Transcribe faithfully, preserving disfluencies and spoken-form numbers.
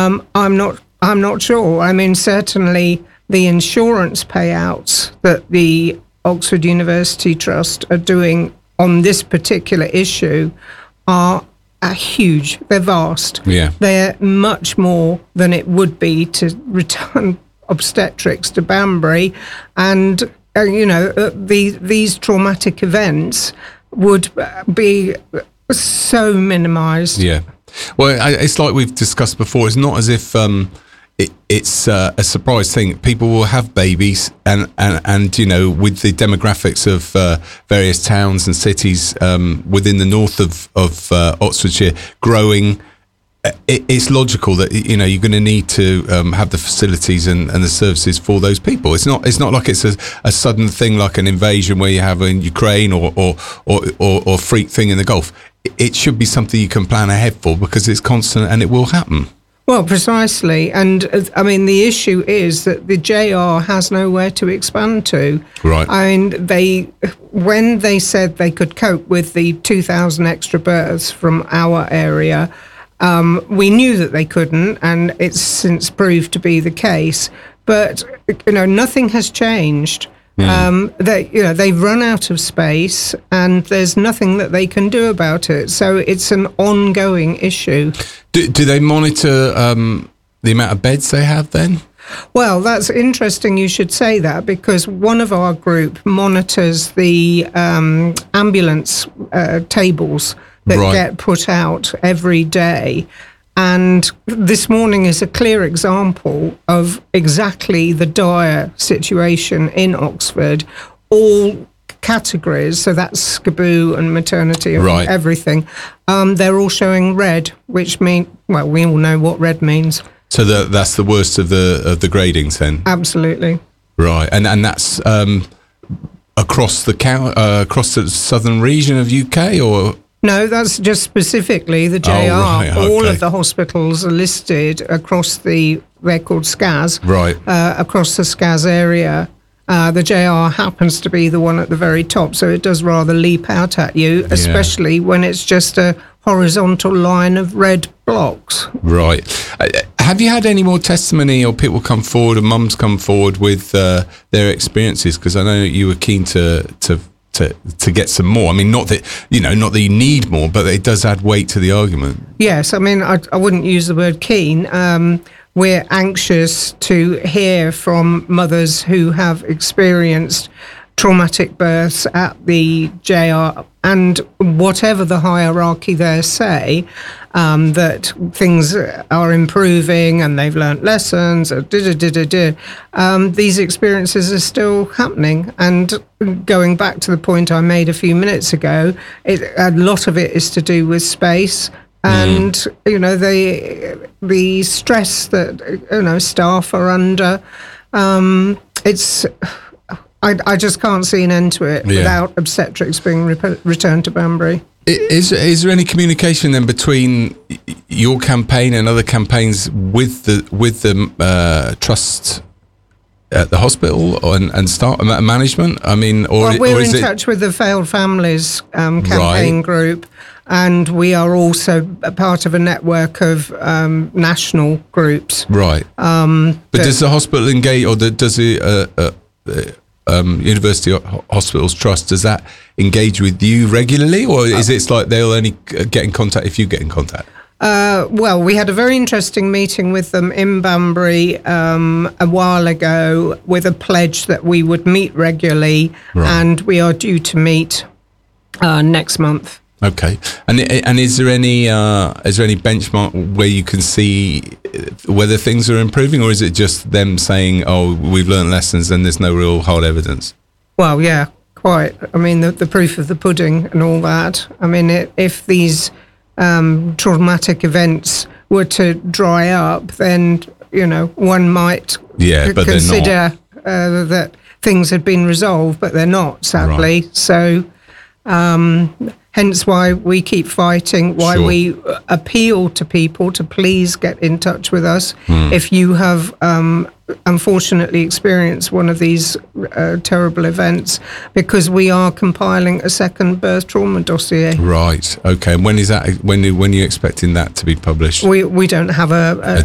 Um, I'm not. I'm not sure. I mean, certainly the insurance payouts that the Oxford University Trust are doing on this particular issue are are huge. They're vast. Yeah. They're much more than it would be to return obstetrics to Banbury, and uh, you know uh, the, these traumatic events would be so minimised. Yeah. Well, I, it's like we've discussed before. It's not as if um, it, it's uh, a surprise thing. People will have babies, and, and, and you know, with the demographics of uh, various towns and cities um, within the north of of uh, Oxfordshire growing, it, it's logical that you know you're going to need to um, have the facilities and, and the services for those people. It's not it's not like it's a, a sudden thing like an invasion where you have in Ukraine or or, or or or freak thing in the Gulf. It should be something you can plan ahead for because it's constant and it will happen. Well, precisely. And uh, I mean, the issue is that the J R has nowhere to expand to. Right. I mean, they, when they said they could cope with the two thousand extra births from our area, um, we knew that they couldn't, and it's since proved to be the case. But, you know, nothing has changed. Mm. Um, they, you know, they've run out of space, and there's nothing that they can do about it. So it's an ongoing issue. Do, do they monitor um, the amount of beds they have then? Well, that's interesting you should say that, because one of our group monitors the um, ambulance uh, tables that right. get put out every day. And this morning is a clear example of exactly the dire situation in Oxford. All categories, so that's S C B U and maternity and right. everything, um, they're all showing red, which mean well, we all know what red means. So the, that's the worst of the of the gradings then? Absolutely. Right, and and that's um, across the uh, across the southern region of U K, or? No, that's just specifically the J R. Oh, right, okay. All of the hospitals are listed across the, they're called S C A S, right. uh, across the S C A S area. Uh, the J R happens to be the one at the very top, so it does rather leap out at you, especially yeah. when it's just a horizontal line of red blocks. Right. Uh, have you had any more testimony or people come forward, or mums come forward with uh, their experiences? Because I know you were keen to to To, to get some more. I mean, not that, you know, not that you need more, but it does add weight to the argument. Yes, I mean, I, I wouldn't use the word keen. Um, we're anxious to hear from mothers who have experienced traumatic births at the J R, and whatever the hierarchy there say, um, that things are improving and they've learnt lessons, or da, da, da, da, da. Um, these experiences are still happening. And going back to the point I made a few minutes ago, it, a lot of it is to do with space. And, mm. you know, the the stress that, you know, staff are under, um, it's... I, I just can't see an end to it yeah. without obstetrics being rep- returned to Banbury. Is, is there any communication then between your campaign and other campaigns with the with the uh, trust at the hospital and, and start management? I mean, or, well, we're or is in it... touch with the Failed Families um, campaign right. group, and we are also a part of a network of um, national groups. Right. Um, but does the hospital engage, or the, does the uh, uh, um, University Hospitals Trust, does that engage with you regularly, or is it like they'll only get in contact if you get in contact? Uh, well, we had a very interesting meeting with them in Banbury um, a while ago with a pledge that we would meet regularly, right. and we are due to meet uh, next month. Okay, and and is there any uh, is there any benchmark where you can see whether things are improving, or is it just them saying, "Oh, we've learned lessons," and there's no real hard evidence? Well, yeah, quite. I mean, the, the proof of the pudding and all that. I mean, it, if these um, traumatic events were to dry up, then you know one might yeah, c- but consider uh, that things had been resolved, but they're not, sadly. Right. So. Um, Hence why we keep fighting, why sure. we appeal to people to please get in touch with us. Mm. If you have um, unfortunately experienced one of these uh, terrible events, because we are compiling a second birth trauma dossier. Right, okay. And when is that, when, when are you expecting that to be published? We, we don't have a, a